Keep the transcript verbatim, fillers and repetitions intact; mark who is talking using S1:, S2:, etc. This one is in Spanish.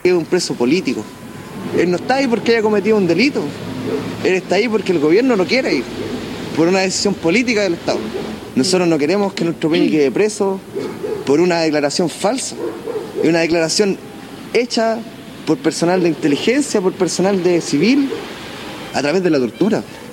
S1: Es un preso político. Él no está ahí porque haya cometido un delito. Él está ahí porque el gobierno no quiere ir, por una decisión política del Estado. Nosotros no queremos que nuestro Peñi quede preso por una declaración falsa. Es una declaración hecha por personal de inteligencia, por personal de civil, a través de la tortura.